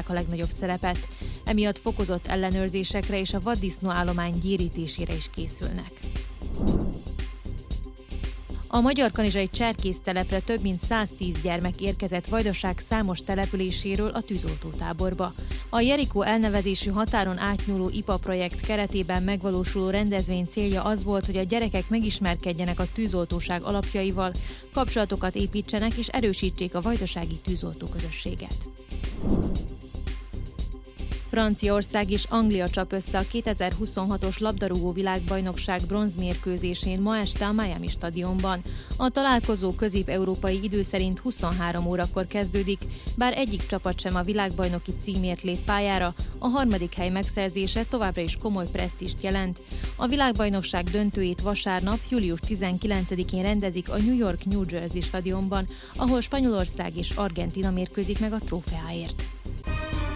kapták a legnagyobb szerepet. Emiatt fokozott ellenőrzésekre és a vaddisznó állomány gyérítésére is készülnek. A magyarkanizsai Cserkésztelepre több mint 110 gyermek érkezett Vajdaság számos településéről a tűzoltótáborba. A Jerikó elnevezésű határon átnyúló IPA projekt keretében megvalósuló rendezvény célja az volt, hogy a gyerekek megismerkedjenek a tűzoltóság alapjaival, kapcsolatokat építsenek és erősítsék a vajdasági tűzoltóközösséget. Franciaország és Anglia csap össze a 2026-os labdarúgó világbajnokság bronzmérkőzésén ma este a Miami stadionban. A találkozó közép-európai idő szerint 23 órakor kezdődik, bár egyik csapat sem a világbajnoki címért lép pályára, a harmadik hely megszerzése továbbra is komoly presztízst jelent. A világbajnokság döntőjét vasárnap, július 19-én rendezik a New York New Jersey stadionban, ahol Spanyolország és Argentína mérkőzik meg a trófeáért.